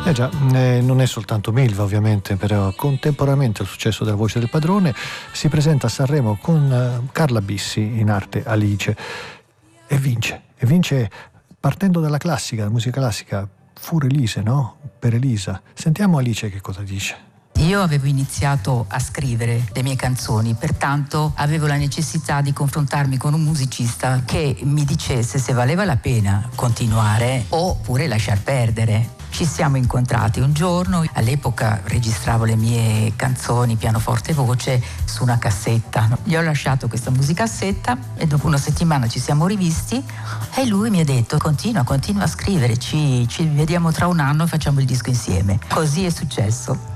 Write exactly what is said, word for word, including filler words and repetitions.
Eh già, eh, non è soltanto Milva ovviamente, però contemporaneamente al successo della Voce del Padrone si presenta a Sanremo con eh, Carla Bissi in arte Alice e vince, e vince partendo dalla classica, la musica classica, Fur Elise, no? Per Elisa. Sentiamo Alice che cosa dice. Io avevo iniziato a scrivere le mie canzoni, pertanto avevo la necessità di confrontarmi con un musicista che mi dicesse se valeva la pena continuare oppure lasciar perdere. Ci siamo incontrati un giorno, all'epoca registravo le mie canzoni pianoforte e voce su una cassetta. Gli ho lasciato questa musicassetta e dopo una settimana ci siamo rivisti e lui mi ha detto continua, continua a scrivere, ci, ci vediamo tra un anno e facciamo il disco insieme. Così è successo.